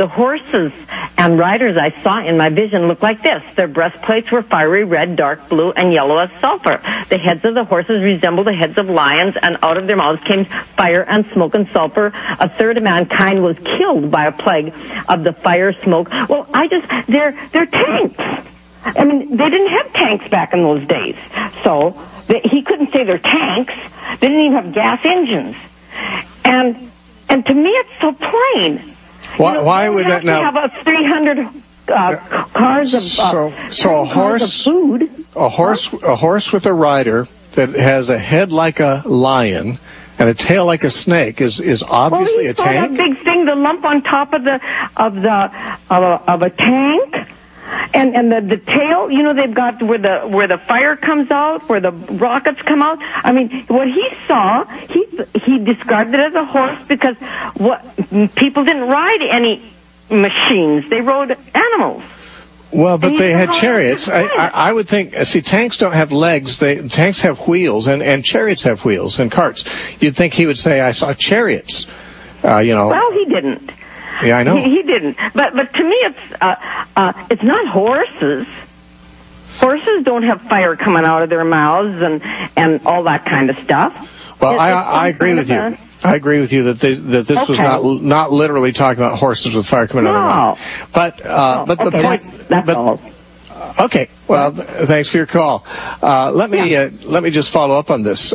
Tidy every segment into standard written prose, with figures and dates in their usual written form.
The horses and riders I saw in my vision looked like this. Their breastplates were fiery red, dark blue, and yellow as sulfur. The heads of the horses resembled the heads of lions, and out of their mouths came fire and smoke and sulfur. A third of mankind was killed by a plague of the fire, smoke. Well, they're tanks. I mean, they didn't have tanks back in those days. So he couldn't say they're tanks. They didn't even have gas engines. And to me, it's so plain. Why would that now? Have a 300 cars of food. A horse with a rider that has a head like a lion and a tail like a snake is obviously a tank. That big thing, the lump on top of a tank. And the tail, they've got where the fire comes out, where the rockets come out. I mean, what he saw, he described it as a horse because people didn't ride any machines; they rode animals. Well, but they had chariots. I would think. See, tanks don't have legs. Tanks have wheels, and chariots have wheels and carts. You'd think he would say, "I saw chariots." Well, he didn't. Yeah, I know. He didn't. But to me, it's not horses. Horses don't have fire coming out of their mouths and all that kind of stuff. Well, I agree with you. I agree with you that this was not literally talking about horses with fire coming out of their mouth. But the point. That's all. Okay. Well, thanks for your call. Let me just follow up on this.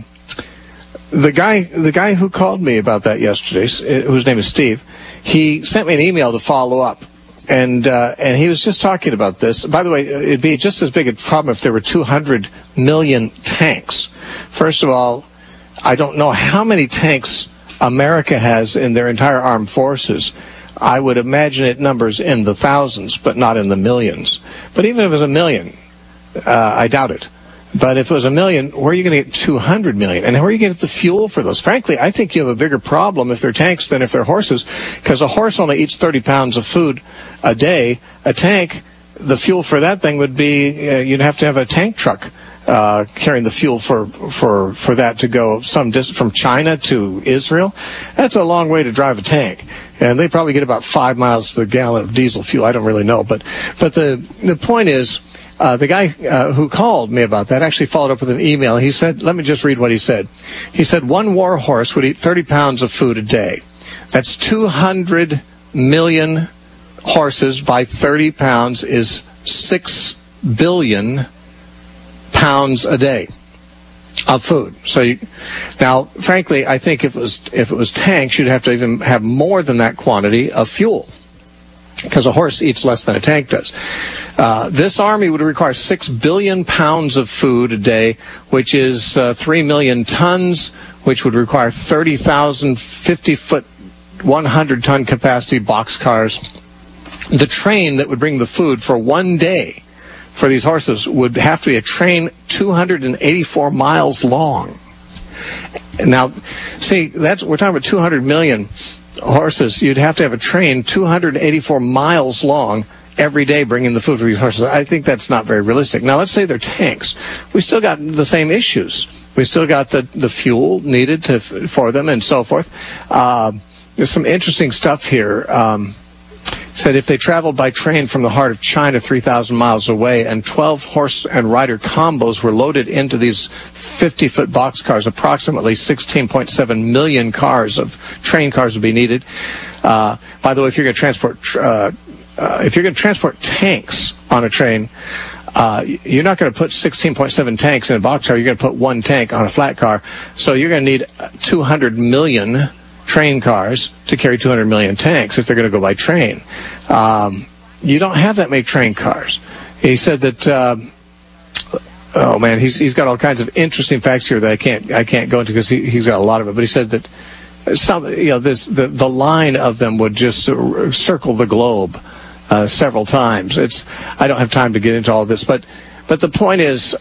The guy who called me about that yesterday, whose name is Steve, he sent me an email to follow up, and he was just talking about this. By the way, it'd be just as big a problem if there were 200 million tanks. First of all, I don't know how many tanks America has in their entire armed forces. I would imagine it numbers in the thousands, but not in the millions. But even if it was a million, I doubt it. But if it was a million, where are you going to get 200 million? And where are you going to get the fuel for those? Frankly, I think you have a bigger problem if they're tanks than if they're horses, because a horse only eats 30 pounds of food a day. A tank, the fuel for that thing would be, you'd have to have a tank truck carrying the fuel for that to go some distance from China to Israel. That's a long way to drive a tank. And they probably get about 5 miles to the gallon of diesel fuel. I don't really know. But the point is, the guy who called me about that actually followed up with an email. He said, let me just read what he said. He said, one war horse would eat 30 pounds of food a day. That's 200 million horses by 30 pounds is 6 billion pounds a day of food. So now, frankly, I think if it was tanks, you'd have to even have more than that quantity of fuel, because a horse eats less than a tank does. This army would require 6 billion pounds of food a day, which is 3 million tons, which would require 30,000 50-foot, 100-ton capacity boxcars. The train that would bring the food for one day for these horses would have to be a train 284 miles long. Now, see, we're talking about 200 million horses. You'd have to have a train 284 miles long every day bringing the food for these horses. I think that's not very realistic. Now, let's say they're tanks. We still got the same issues. We still got the fuel needed for them and so forth. There's some interesting stuff here. Said if they traveled by train from the heart of China 3,000 miles away and 12 horse and rider combos were loaded into these 50-foot boxcars, approximately 16.7 million train cars would be needed. By the way, if you're going to transport tanks on a train, you're not going to put 16.7 tanks in a boxcar. You're going to put one tank on a flat car. So you're going to need 200 million train cars to carry 200 million tanks if they're going to go by train. You don't have that many train cars. He said that, he's got all kinds of interesting facts here that I can't go into because he's got a lot of it. But he said that the line of them would just circle the globe several times. I don't have time to get into all this, but the point is,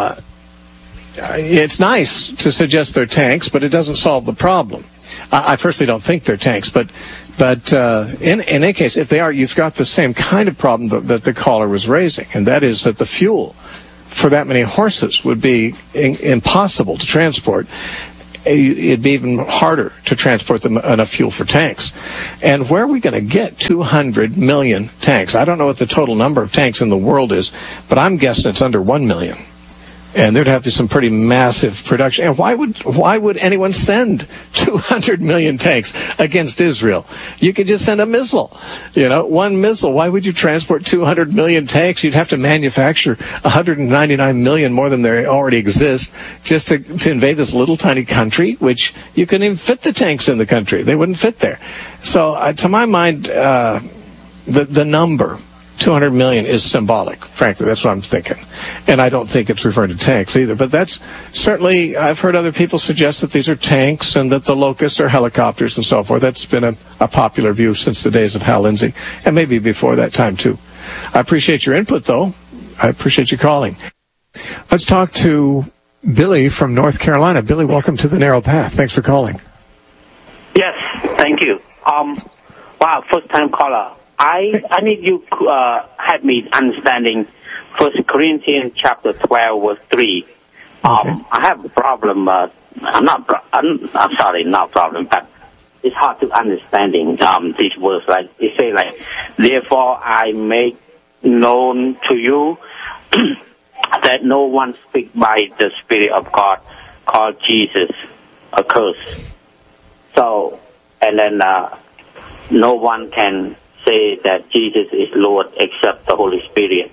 it's nice to suggest they're tanks, but it doesn't solve the problem. I personally don't think they're tanks, but in any case, if they are, you've got the same kind of problem that the caller was raising, and that is that the fuel for that many horses would be impossible to transport. it'd be even harder to transport enough fuel for tanks. And where are we going to get 200 million tanks? I don't know what the total number of tanks in the world is, but I'm guessing it's under 1 million. And there'd have to be some pretty massive production. And why would anyone send 200 million tanks against Israel? You could just send a missile. One missile. Why would you transport 200 million tanks? You'd have to manufacture 199 million more than there already exist just to invade this little tiny country, which you couldn't even fit the tanks in the country. They wouldn't fit there. So to my mind, the number 200 million is symbolic, frankly. That's what I'm thinking. And I don't think it's referring to tanks either. But that's certainly, I've heard other people suggest that these are tanks and that the locusts are helicopters and so forth. That's been a popular view since the days of Hal Lindsey, and maybe before that time too. I appreciate your input, though. I appreciate you calling. Let's talk to Billy from North Carolina. Billy, welcome to The Narrow Path. Thanks for calling. Yes, thank you. Wow, first-time caller. I need you help me understanding 1 Corinthians chapter 12, verse 3. I have a problem. I'm sorry, not problem, but it's hard to understanding this verse. Like it say, therefore I make known to you that no one speak by the Spirit of God called Jesus accursed. So, and then no one can say that Jesus is Lord except the Holy Spirit.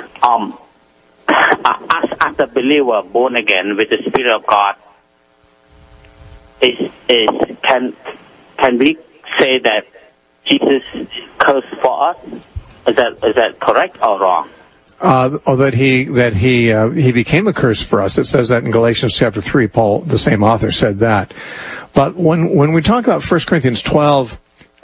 As a believer born again with the Spirit of God, can we say that Jesus cursed for us? Is that correct or wrong? That he became a curse for us. It says that in Galatians chapter 3. Paul, the same author, said that. But when we talk about 1 Corinthians 12,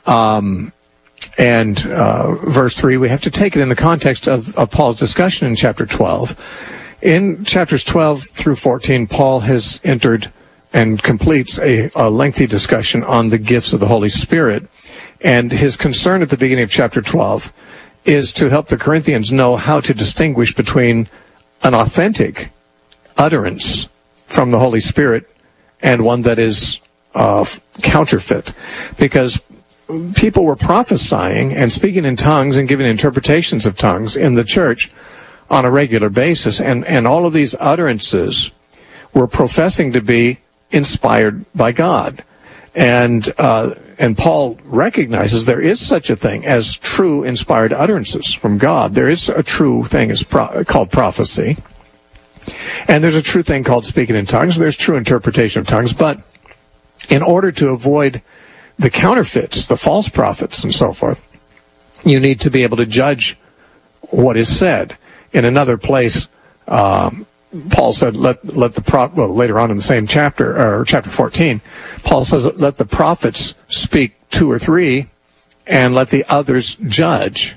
and verse 3, we have to take it in the context of Paul's discussion in chapter 12. In chapters 12 through 14, Paul has entered and completes a lengthy discussion on the gifts of the Holy Spirit. And his concern at the beginning of chapter 12 is to help the Corinthians know how to distinguish between an authentic utterance from the Holy Spirit and one that is counterfeit. Because people were prophesying and speaking in tongues and giving interpretations of tongues in the church on a regular basis. And all of these utterances were professing to be inspired by God. And Paul recognizes there is such a thing as true inspired utterances from God. There is a true thing called prophecy. And there's a true thing called speaking in tongues. There's true interpretation of tongues. But in order to avoid the counterfeits, the false prophets and so forth, you need to be able to judge what is said. In another place, Paul said, later on in the same chapter, or chapter 14, Paul says, let the prophets speak 2 or 3, and let the others judge.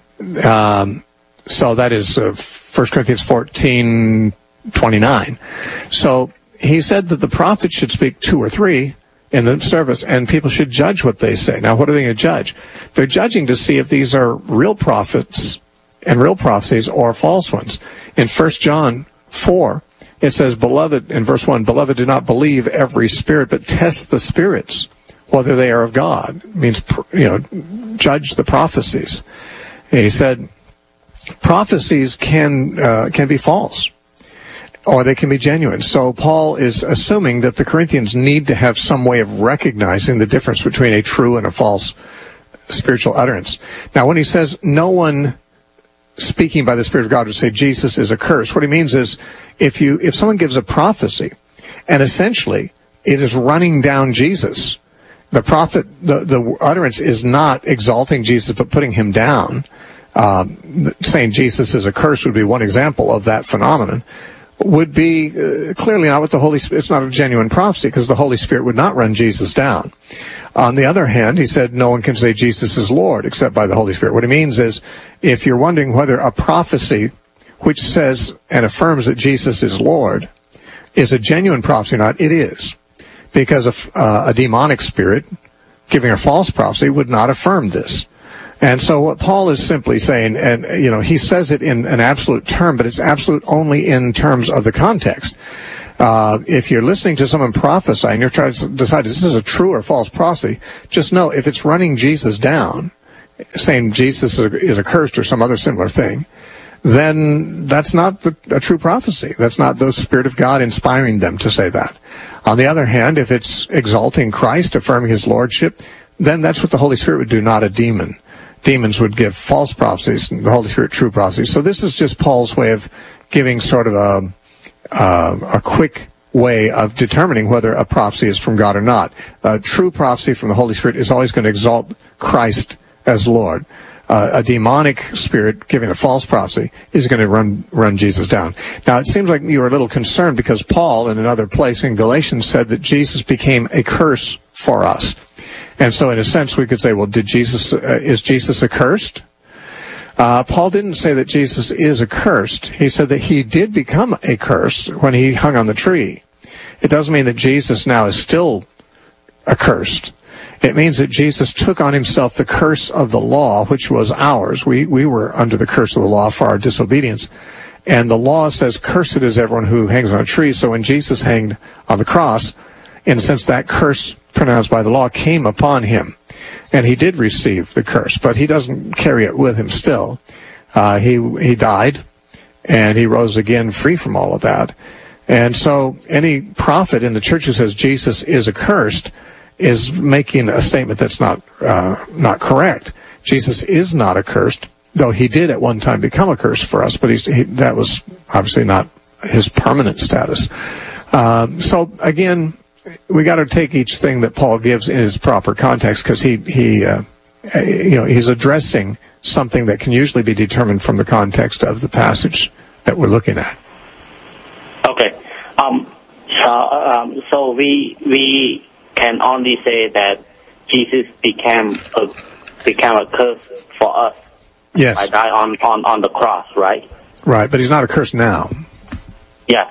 So that is 1 Corinthians 14:29. So he said that the prophets should speak 2 or 3 in the service, and people should judge what they say. Now, what are they going to judge? They're judging to see if these are real prophets and real prophecies or false ones. In 1 John 4, it says, Beloved, in verse 1, Beloved, do not believe every spirit, but test the spirits, whether they are of God. It means, judge the prophecies. And he said, prophecies can be false, or they can be genuine. So Paul is assuming that the Corinthians need to have some way of recognizing the difference between a true and a false spiritual utterance. Now, when he says no one speaking by the Spirit of God would say Jesus is a curse, what he means is if someone gives a prophecy and essentially it is running down Jesus, the prophet, the utterance is not exalting Jesus but putting him down. Saying Jesus is a curse would be one example of that phenomenon. Would be clearly not what the Holy Spirit. It's not a genuine prophecy because the Holy Spirit would not run Jesus down. On the other hand, he said no one can say Jesus is Lord except by the Holy Spirit. What he means is if you're wondering whether a prophecy which says and affirms that Jesus is Lord is a genuine prophecy or not, it is. Because a demonic spirit giving a false prophecy would not affirm this. And so what Paul is simply saying, and he says it in an absolute term, but it's absolute only in terms of the context. If you're listening to someone prophesy and you're trying to decide is this a true or false prophecy, just know if it's running Jesus down, saying Jesus is accursed or some other similar thing, then that's not a true prophecy. That's not the Spirit of God inspiring them to say that. On the other hand, if it's exalting Christ, affirming his lordship, then that's what the Holy Spirit would do, not a demon. Demons would give false prophecies, and the Holy Spirit true prophecies. So this is just Paul's way of giving sort of a quick way of determining whether a prophecy is from God or not. A true prophecy from the Holy Spirit is always going to exalt Christ as Lord. A demonic spirit giving a false prophecy is going to run Jesus down. Now, it seems like you were a little concerned because Paul, in another place in Galatians, said that Jesus became a curse for us. And so, in a sense, we could say, well, is Jesus accursed? Paul didn't say that Jesus is accursed. He said that he did become a curse when he hung on the tree. It doesn't mean that Jesus now is still accursed. It means that Jesus took on himself the curse of the law, which was ours. We were under the curse of the law for our disobedience. And the law says, cursed is everyone who hangs on a tree. So when Jesus hanged on the cross, in a sense, that curse pronounced by the law came upon him. And he did receive the curse, but he doesn't carry it with him still. He died, and he rose again free from all of that. And so any prophet in the church who says Jesus is accursed is making a statement that's not correct. Jesus is not accursed, though he did at one time become a curse for us, but that was obviously not his permanent status. So again, we got to take each thing that Paul gives in his proper context, because he's addressing something that can usually be determined from the context of the passage that we're looking at. Okay. So we can only say that Jesus became a curse for us. Yes. I died on the cross, right? Right, but he's not a curse now. Yeah.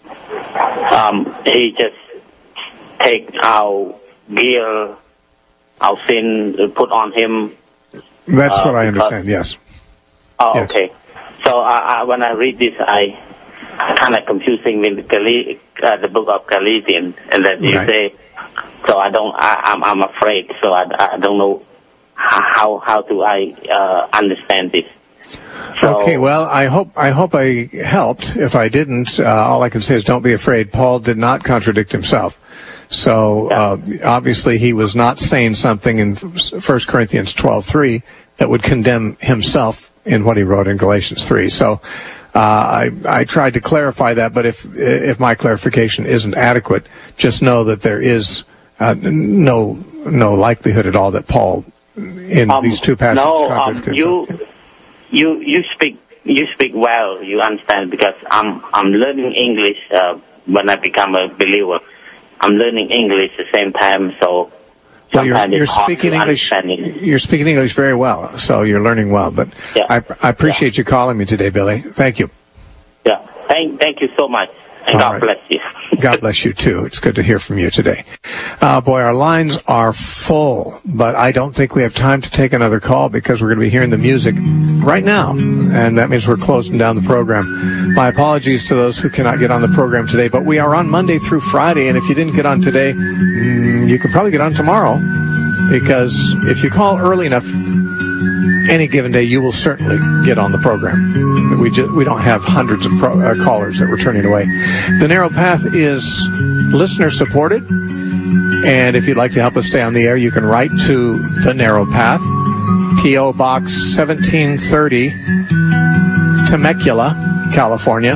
He just take our guilt, our sin, put on him. That's what I understand, yes. Oh, yes. Okay. So when I read this, I kind of confusing with the book of Galatians, and then you say, so I'm afraid, so I don't know how do I understand this. So, okay, well, I hope I helped. If I didn't, all I can say is don't be afraid. Paul did not contradict himself. So obviously he was not saying something in 1 Corinthians 12:3 that would condemn himself in what he wrote in Galatians 3. So I tried to clarify that, but if my clarification isn't adequate, just know that there is no likelihood at all that Paul in these two passages contradicts himself. You speak well. You understand, because I'm learning English when I become a believer. I'm learning English at the same time, so sometimes you're it's hard speaking to English. understand it. You're speaking English very well, so you're learning well. But yeah. I appreciate you calling me today, Billy. Thank you. Yeah, thank you so much, and God bless you. God bless you too. It's good to hear from you today. Boy, our lines are full, but I don't think we have time to take another call because we're going to be hearing the music right now, and that means we're closing down the program. My apologies to those who cannot get on the program today, but we are on Monday through Friday, and if you didn't get on today, you could probably get on tomorrow, because if you call early enough, any given day, you will certainly get on the program. We don't have hundreds of callers that we're turning away. The Narrow Path is listener supported, and if you'd like to help us stay on the air, you can write to The Narrow Path, P.O. Box 1730, Temecula, California,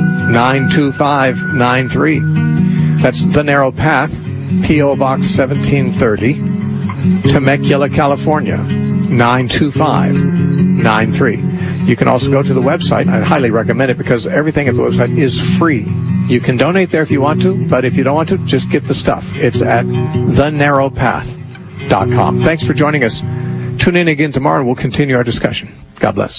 92593. That's The Narrow Path, P.O. Box 1730, Temecula, California, 92593. You can also go to the website. I highly recommend it because everything at the website is free. You can donate there if you want to, but if you don't want to, just get the stuff. It's at thenarrowpath.com. Thanks for joining us. Tune in again tomorrow and we'll continue our discussion. God bless.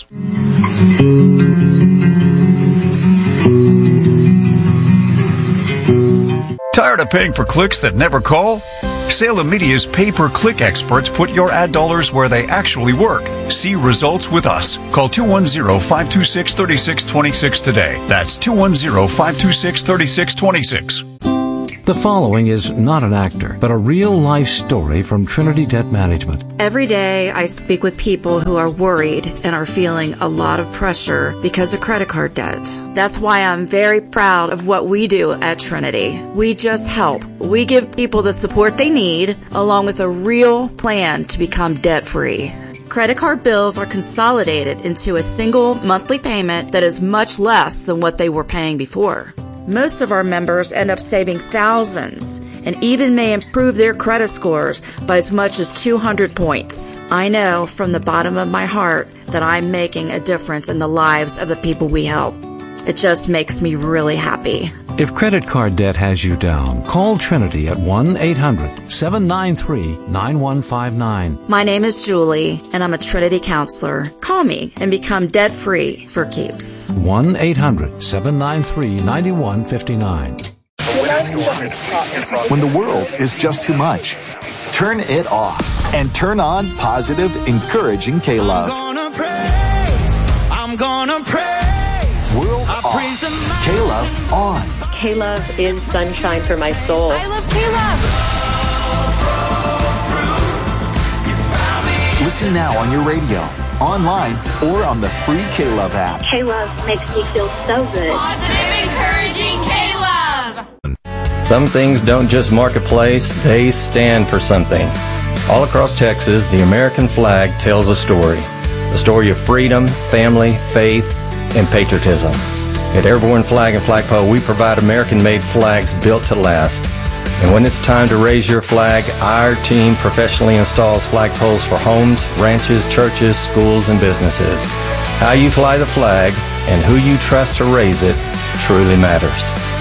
Tired of paying for clicks that never call? Salem Media's pay-per-click experts put your ad dollars where they actually work. See results with us. Call 210-526-3626 today. That's 210-526-3626. The following is not an actor, but a real-life story from Trinity Debt Management. Every day I speak with people who are worried and are feeling a lot of pressure because of credit card debt. That's why I'm very proud of what we do at Trinity. We just help. We give people the support they need, along with a real plan to become debt-free. Credit card bills are consolidated into a single monthly payment that is much less than what they were paying before. Most of our members end up saving thousands and even may improve their credit scores by as much as 200 points. I know from the bottom of my heart that I'm making a difference in the lives of the people we help. It just makes me really happy. If credit card debt has you down, call Trinity at 1-800-793-9159. My name is Julie, and I'm a Trinity counselor. Call me and become debt-free for keeps. 1-800-793-9159. When the world is just too much, turn it off and turn on positive, encouraging K-Love. I'm gonna praise. World off. K-Love on. K-Love is sunshine for my soul. I love K-Love. Listen now on your radio, online, or on the free K-Love app. K-Love makes me feel so good. Positive, encouraging K-Love. Some things don't just mark a place, they stand for something. All across Texas, the American flag tells a story. A story of freedom, family, faith, and patriotism. At Airborne Flag and Flagpole, we provide American-made flags built to last. And when it's time to raise your flag, our team professionally installs flagpoles for homes, ranches, churches, schools, and businesses. How you fly the flag and who you trust to raise it truly matters.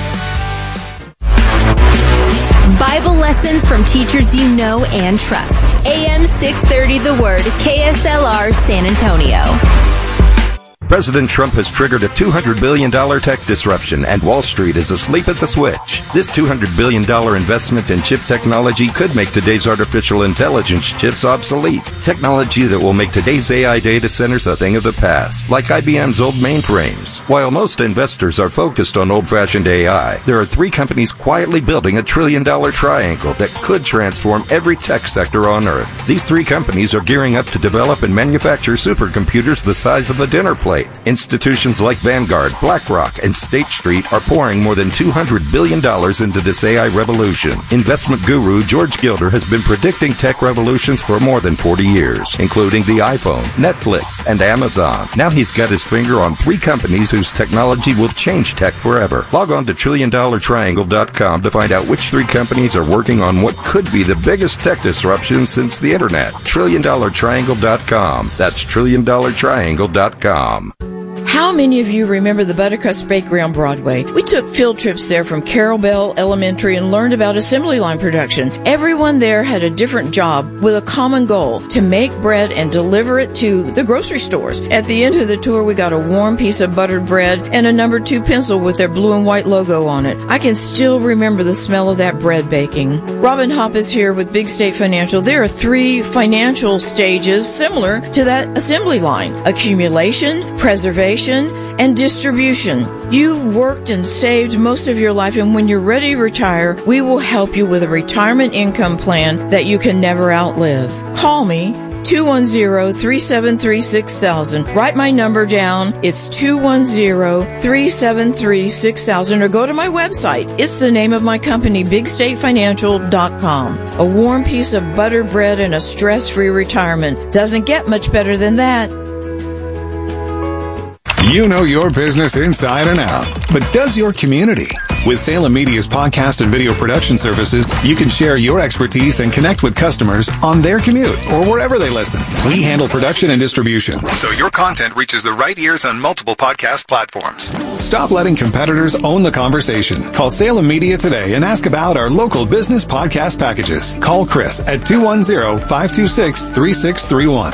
Bible lessons from teachers you know and trust. AM 630 The Word, KSLR San Antonio. President Trump has triggered a $200 billion tech disruption, and Wall Street is asleep at the switch. This $200 billion investment in chip technology could make today's artificial intelligence chips obsolete. Technology that will make today's AI data centers a thing of the past, like IBM's old mainframes. While most investors are focused on old-fashioned AI, there are three companies quietly building a $1 trillion triangle that could transform every tech sector on Earth. These three companies are gearing up to develop and manufacture supercomputers the size of a dinner plate. Institutions like Vanguard, BlackRock, and State Street are pouring more than $200 billion into this AI revolution. Investment guru George Gilder has been predicting tech revolutions for more than 40 years, including the iPhone, Netflix, and Amazon. Now he's got his finger on three companies whose technology will change tech forever. Log on to TrillionDollarTriangle.com to find out which three companies are working on what could be the biggest tech disruption since the Internet. TrillionDollarTriangle.com. That's TrillionDollarTriangle.com. How many of you remember the Buttercrust Bakery on Broadway? We took field trips there from Carol Bell Elementary and learned about assembly line production. Everyone there had a different job with a common goal, to make bread and deliver it to the grocery stores. At the end of the tour, we got a warm piece of buttered bread and a number 2 pencil with their blue and white logo on it. I can still remember the smell of that bread baking. Robin Hopp is here with Big State Financial. There are 3 financial stages similar to that assembly line: accumulation, preservation, and distribution. You've worked and saved most of your life, and when you're ready to retire, we will help you with a retirement income plan that you can never outlive. Call me, 210-373-6000. Write my number down. It's 210-373-6000, or go to my website. It's the name of my company, BigStateFinancial.com. A warm piece of buttered bread and a stress-free retirement. Doesn't get much better than that. You know your business inside and out, but does your community? With Salem Media's podcast and video production services, you can share your expertise and connect with customers on their commute or wherever they listen. We handle production and distribution, so your content reaches the right ears on multiple podcast platforms. Stop letting competitors own the conversation. Call Salem Media today and ask about our local business podcast packages. Call Chris at 210-526-3631.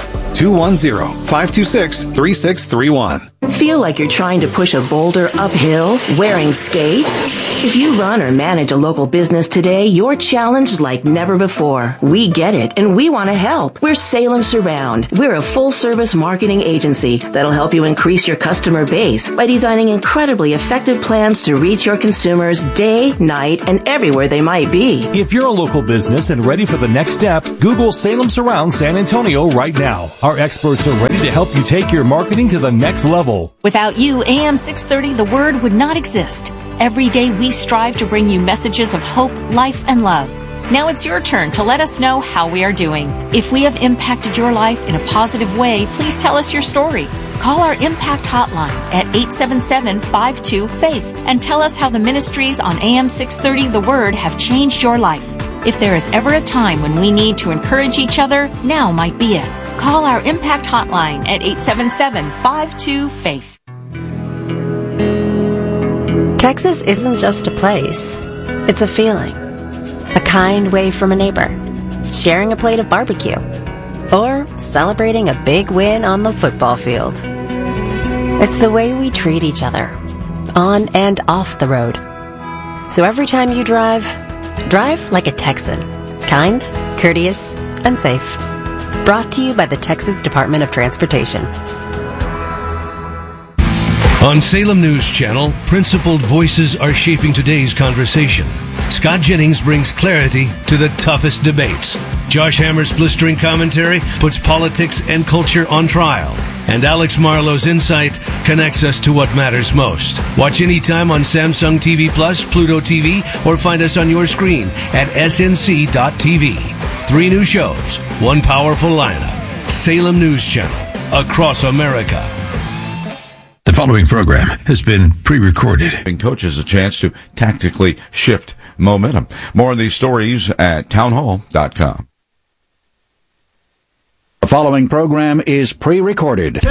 210-526-3631. Feel like you're trying to push a boulder uphill wearing skates? If you run or manage a local business today, you're challenged like never before. We get it, and we want to help. We're Salem Surround. We're a full-service marketing agency that'll help you increase your customer base by designing incredibly effective plans to reach your consumers day, night, and everywhere they might be. If you're a local business and ready for the next step, Google Salem Surround San Antonio right now. Our experts are ready to help you take your marketing to the next level. Without you, AM 630 The Word would not exist. Every day we strive to bring you messages of hope, life, and love. Now it's your turn to let us know how we are doing. If we have impacted your life in a positive way, please tell us your story. Call our Impact Hotline at 877-52-FAITH and tell us how the ministries on AM 630 The Word have changed your life. If there is ever a time when we need to encourage each other, now might be it. Call our Impact Hotline at 877-52-FAITH. Texas isn't just a place. It's a feeling. A kind wave from a neighbor. Sharing a plate of barbecue. Or celebrating a big win on the football field. It's the way we treat each other. On and off the road. So every time you drive like a Texan. Kind, courteous, and safe. Brought to you by the Texas Department of Transportation. On Salem News Channel, principled voices are shaping today's conversation. Scott Jennings brings clarity to the toughest debates. Josh Hammer's blistering commentary puts politics and culture on trial. And Alex Marlowe's insight connects us to what matters most. Watch anytime on Samsung TV Plus, Pluto TV, or find us on your screen at snc.tv. 3 new shows, 1 powerful lineup. Salem News Channel, across America. The following program has been pre-recorded. Giving coaches a chance to tactically shift momentum. More on these stories at townhall.com. The following program is pre-recorded.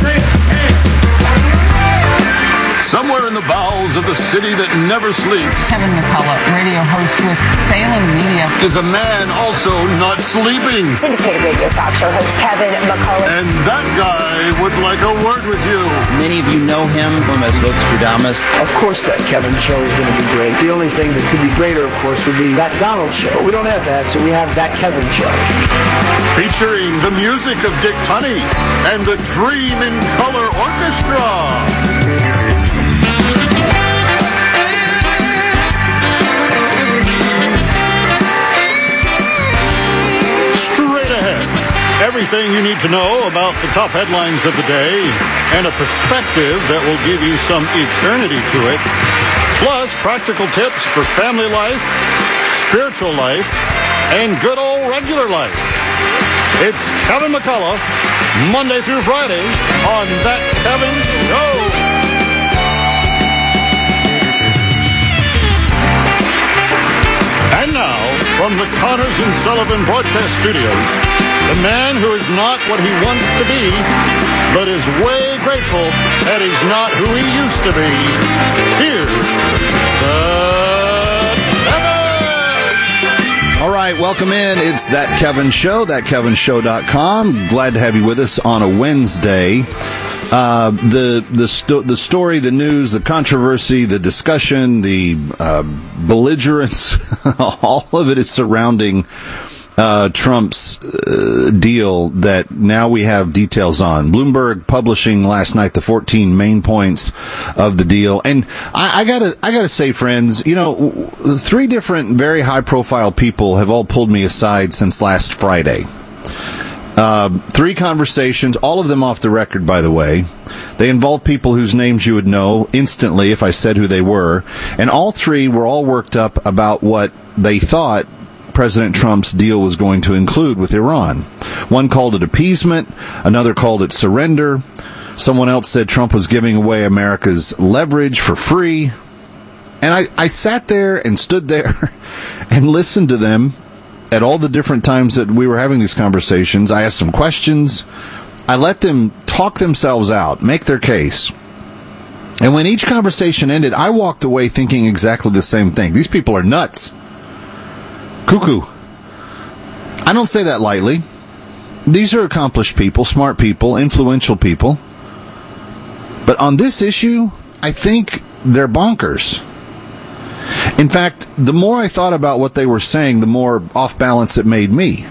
Somewhere in the bowels of the city that never sleeps, Kevin McCullough, radio host with Salem Media, is a man also not sleeping. Syndicated radio talk show host Kevin McCullough. And that guy would like a word with you. Many of you know him as Lux Stradamus. Of course that Kevin show is going to be great. The only thing that could be greater, of course, would be that Donald show. We don't have that, so we have that Kevin show. Featuring the music of Dick Tunney and the Dream in Color Orchestra. Everything you need to know about the top headlines of the day and a perspective that will give you some eternity to it. Plus, practical tips for family life, spiritual life, and good old regular life. It's Kevin McCullough, Monday through Friday on That Kevin Show. And now, from the Connors and Sullivan Broadcast Studios, the man who is not what he wants to be, but is way grateful that he's not who he used to be. Here's the Kevin! All right, welcome in. It's That Kevin Show, thatkevinshow.com. Glad to have you with us on a Wednesday. The story, the news, the controversy, the discussion, the belligerence, all of it is surrounding Trump's deal that now we have details on. Bloomberg publishing last night the 14 main points of the deal. And I gotta say, friends, 3 different very high profile people have all pulled me aside since last Friday. 3 conversations, all of them off the record, by the way. They involve people whose names you would know instantly if I said who they were. And all 3 were all worked up about what they thought President Trump's deal was going to include with Iran. One called it appeasement, another called it surrender. Someone else said Trump was giving away America's leverage for free. And I sat there and stood there and listened to them at all the different times that we were having these conversations. I asked them questions. I let them talk themselves out, make their case. And when each conversation ended, I walked away thinking exactly the same thing. These people are nuts. Cuckoo. I don't say that lightly. These are accomplished people, smart people, influential people. But on this issue, I think they're bonkers. In fact, the more I thought about what they were saying, the more off balance it made me.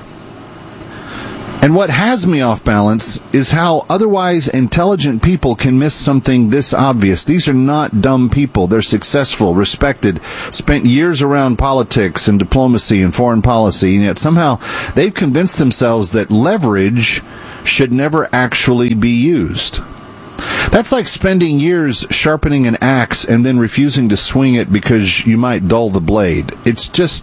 And what has me off balance is how otherwise intelligent people can miss something this obvious. These are not dumb people. They're successful, respected, spent years around politics and diplomacy and foreign policy, and yet somehow they've convinced themselves that leverage should never actually be used. That's like spending years sharpening an axe and then refusing to swing it because you might dull the blade. It's just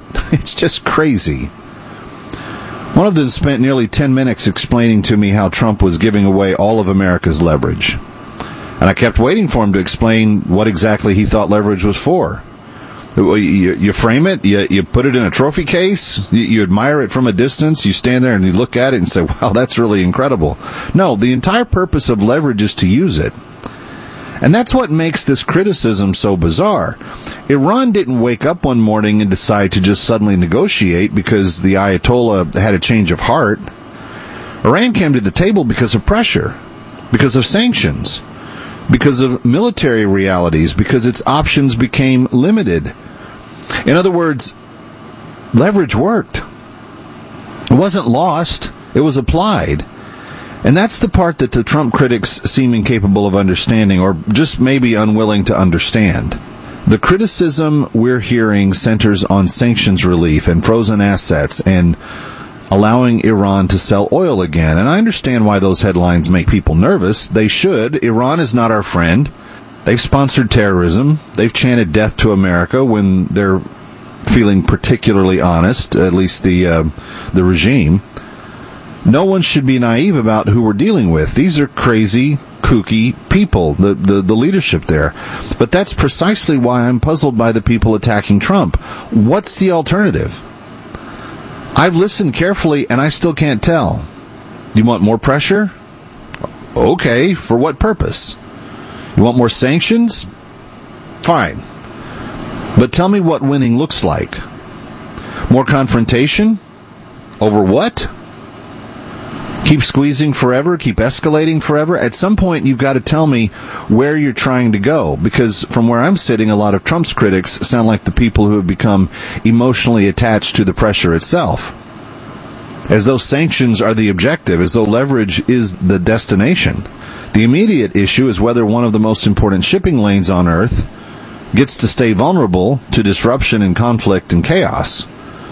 crazy. One of them spent nearly 10 minutes explaining to me how Trump was giving away all of America's leverage. And I kept waiting for him to explain what exactly he thought leverage was for. You frame it, you put it in a trophy case, you admire it from a distance, you stand there and you look at it and say, wow, that's really incredible. No, the entire purpose of leverage is to use it. And that's what makes this criticism so bizarre. Iran didn't wake up one morning and decide to just suddenly negotiate because the Ayatollah had a change of heart. Iran came to the table because of pressure, because of sanctions, because of military realities, because its options became limited. In other words, leverage worked. It wasn't lost, it was applied. And that's the part that the Trump critics seem incapable of understanding, or just maybe unwilling to understand. The criticism we're hearing centers on sanctions relief and frozen assets and allowing Iran to sell oil again. And I understand why those headlines make people nervous. They should. Iran is not our friend. They've sponsored terrorism. They've chanted death to America when they're feeling particularly honest, at least the regime. No one should be naive about who we're dealing with. These are crazy, kooky people, the leadership there. But that's precisely why I'm puzzled by the people attacking Trump. What's the alternative? I've listened carefully, and I still can't tell. You want more pressure? Okay, for what purpose? You want more sanctions? Fine. But tell me what winning looks like. More confrontation? Over what? Keep squeezing forever? Keep escalating forever? At some point, you've got to tell me where you're trying to go, because from where I'm sitting, a lot of Trump's critics sound like the people who have become emotionally attached to the pressure itself. As though sanctions are the objective, as though leverage is the destination. The immediate issue is whether one of the most important shipping lanes on Earth gets to stay vulnerable to disruption and conflict and chaos.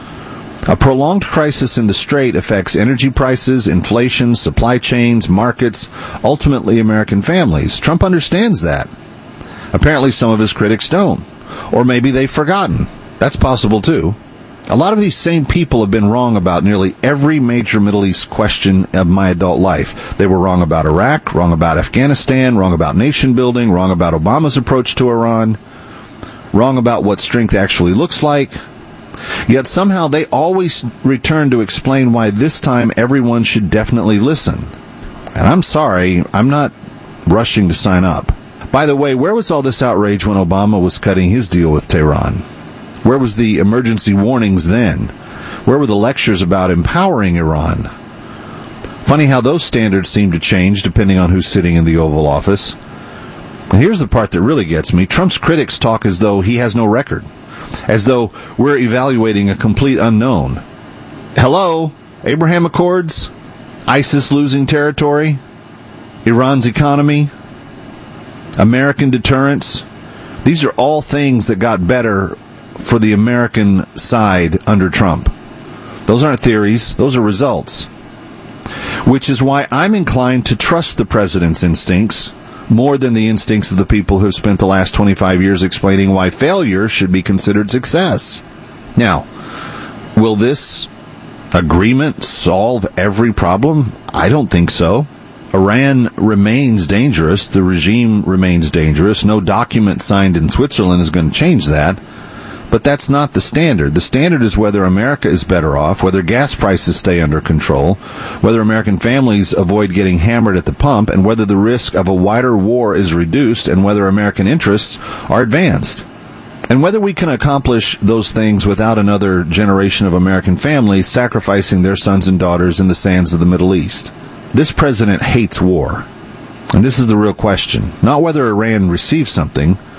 A prolonged crisis in the Strait affects energy prices, inflation, supply chains, markets, ultimately American families. Trump understands that. Apparently some of his critics don't. Or maybe they've forgotten. That's possible too. A lot of these same people have been wrong about nearly every major Middle East question of my adult life. They were wrong about Iraq, wrong about Afghanistan, wrong about nation building, wrong about Obama's approach to Iran, wrong about what strength actually looks like. Yet somehow they always return to explain why this time everyone should definitely listen. And I'm sorry, I'm not rushing to sign up. By the way, where was all this outrage when Obama was cutting his deal with Tehran? Where was the emergency warnings then? Where were the lectures about empowering Iran? Funny how those standards seem to change depending on who's sitting in the Oval Office. And here's the part that really gets me. Trump's critics talk as though he has no record. As though we're evaluating a complete unknown. Hello? Abraham Accords? ISIS losing territory? Iran's economy? American deterrence? These are all things that got better for the American side under Trump. Those aren't theories. Those are results. Which is why I'm inclined to trust the president's instincts more than the instincts of the people who have spent the last 25 years explaining why failure should be considered success. Now, will this agreement solve every problem? I don't think so. Iran remains dangerous. The regime remains dangerous. No document signed in Switzerland is going to change that. But that's not the standard. The standard is whether America is better off, whether gas prices stay under control, whether American families avoid getting hammered at the pump, and whether the risk of a wider war is reduced, and whether American interests are advanced. And whether we can accomplish those things without another generation of American families sacrificing their sons and daughters in the sands of the Middle East. This president hates war. And this is the real question. Not whether Iran receives something.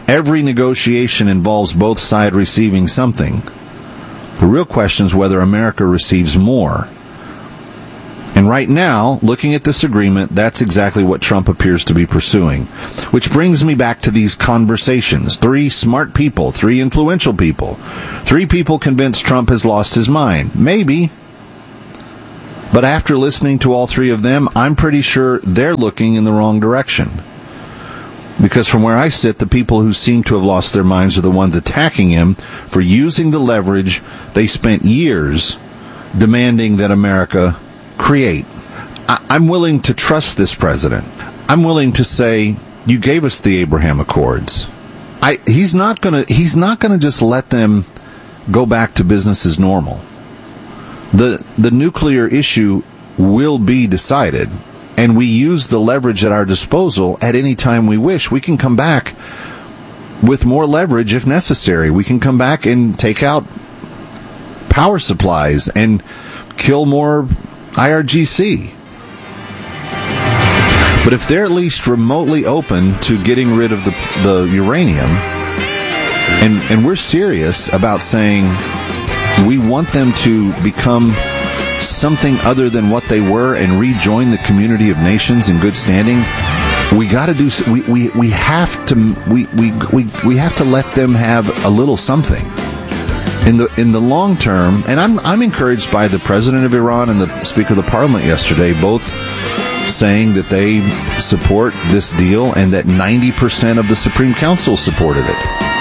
Every negotiation involves both sides receiving something. The real question is whether America receives more. And right now, looking at this agreement, that's exactly what Trump appears to be pursuing. Which brings me back to these conversations. 3 smart people, 3 influential people. 3 people convinced Trump has lost his mind. Maybe. But after listening to all 3 of them, I'm pretty sure they're looking in the wrong direction. Because from where I sit, the people who seem to have lost their minds are the ones attacking him for using the leverage they spent years demanding that America create. I'm willing to trust this president. I'm willing to say, you gave us the Abraham Accords. He's not gonna just let them go back to business as normal. The nuclear issue will be decided, and we use the leverage at our disposal at any time we wish. We can come back with more leverage if necessary. We can come back and take out power supplies and kill more IRGC. But if they're at least remotely open to getting rid of the uranium, and we're serious about saying we want them to become something other than what they were and rejoin the community of nations in good standing, we got to do. We have to let them have a little something. In the long term, and I'm encouraged by the president of Iran and the Speaker of the Parliament yesterday, both saying that they support this deal and that 90% of the Supreme Council supported it.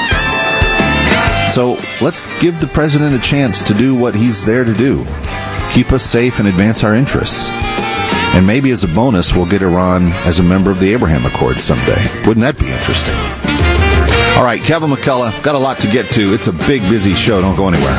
So let's give the president a chance to do what he's there to do. Keep us safe and advance our interests. And maybe as a bonus, we'll get Iran as a member of the Abraham Accords someday. Wouldn't that be interesting? All right, Kevin McCullough, got a lot to get to. It's a big, busy show. Don't go anywhere.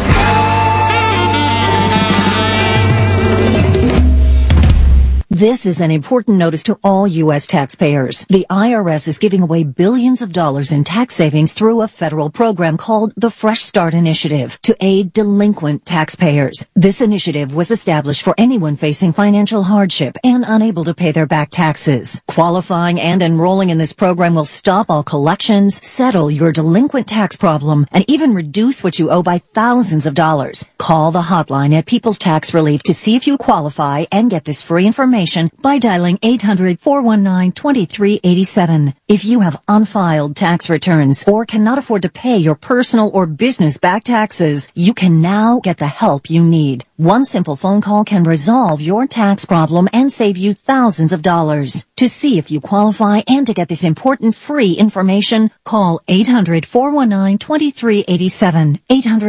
This is an important notice to all U.S. taxpayers. The IRS is giving away billions of dollars in tax savings through a federal program called the Fresh Start Initiative to aid delinquent taxpayers. This initiative was established for anyone facing financial hardship and unable to pay their back taxes. Qualifying and enrolling in this program will stop all collections, settle your delinquent tax problem, and even reduce what you owe by thousands of dollars. Call the hotline at People's Tax Relief to see if you qualify and get this free information by dialing 800-419-2387. If you have unfiled tax returns or cannot afford to pay your personal or business back taxes, you can now get the help you need. One simple phone call can resolve your tax problem and save you thousands of dollars. To see if you qualify and to get this important free information, call 800-419-2387.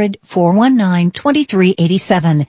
800-419-2387.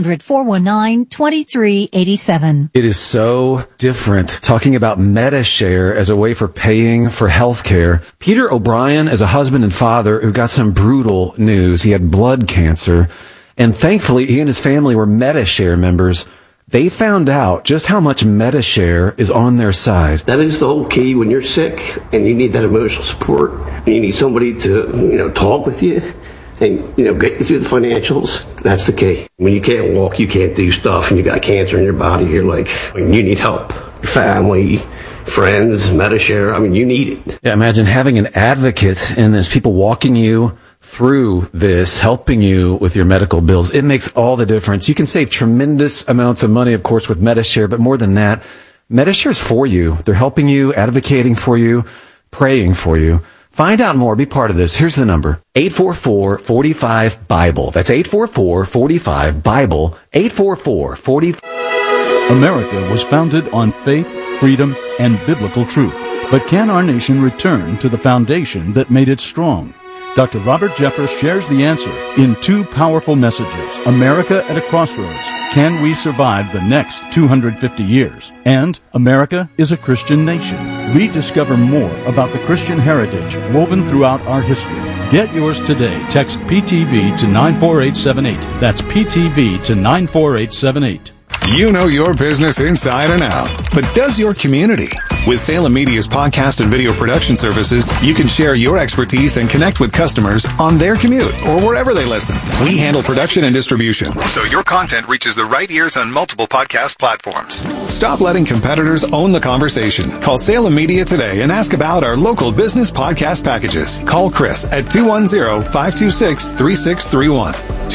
800-419-2387. It is so different talking about MediShare as a way for paying for health care. Peter O'Brien is a husband and father who got some brutal news. He had blood cancer, and thankfully he and his family were MediShare members. They found out just how much MediShare is on their side. That is the whole key when you're sick and you need that emotional support. And you need somebody to, talk with you and, get you through the financials. That's the key. When you can't walk, you can't do stuff, and you got cancer in your body, you're like, you need help. Your family, friends, MediShare, you need it. Yeah, imagine having an advocate, and there's people walking you through this, helping you with your medical bills. It makes all the difference. You can save tremendous amounts of money, of course, with MediShare, but more than that, MediShare is for you. They're helping you, advocating for you, praying for you. Find out more. Be part of this. Here's the number. 844-45-BIBLE. That's 844-45-BIBLE. 844-45. America was founded on faith, freedom, and biblical truth. But can our nation return to the foundation that made it strong? Dr. Robert Jeffress shares the answer in 2 powerful messages. America at a Crossroads. Can we survive the next 250 years? And America is a Christian nation. Rediscover more about the Christian heritage woven throughout our history. Get yours today. Text PTV to 94878. That's PTV to 94878. You know your business inside and out, but does your community? With Salem Media's podcast and video production services, you can share your expertise and connect with customers on their commute or wherever they listen. We handle production and distribution, so your content reaches the right ears on multiple podcast platforms. Stop letting competitors own the conversation. Call Salem Media today and ask about our local business podcast packages. Call Chris at 210-526-3631.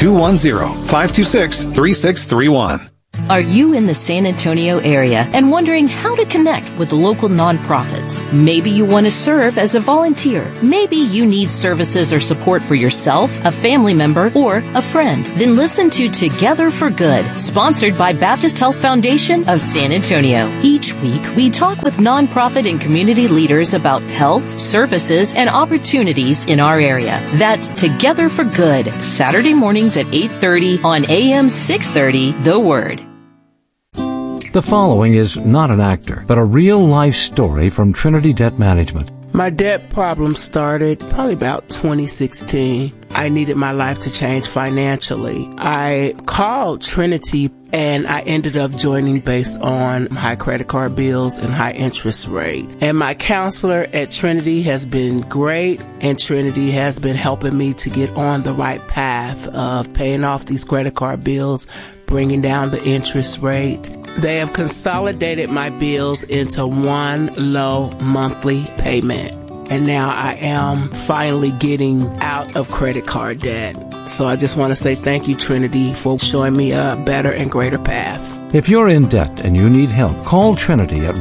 210-526-3631. Are you in the San Antonio area and wondering how to connect with local nonprofits? Maybe you want to serve as a volunteer. Maybe you need services or support for yourself, a family member, or a friend. Then listen to Together for Good, sponsored by Baptist Health Foundation of San Antonio. Each week, we talk with nonprofit and community leaders about health, services, and opportunities in our area. That's Together for Good, Saturday mornings at 8:30 on AM 630, The Word. The following is not an actor, but a real-life story from Trinity Debt Management. My debt problem started probably about 2016. I needed my life to change financially. I called Trinity and I ended up joining based on high credit card bills and high interest rate. And my counselor at Trinity has been great, and Trinity has been helping me to get on the right path of paying off these credit card bills, bringing down the interest rate. They have consolidated my bills into one low monthly payment. And now I am finally getting out of credit card debt. So I just want to say thank you, Trinity, for showing me a better and greater path. If you're in debt and you need help, call Trinity at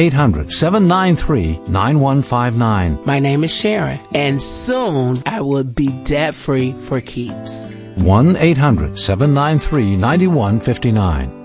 1-800-793-9159. My name is Sharon, and soon I will be debt-free for keeps. 1-800-793-9159.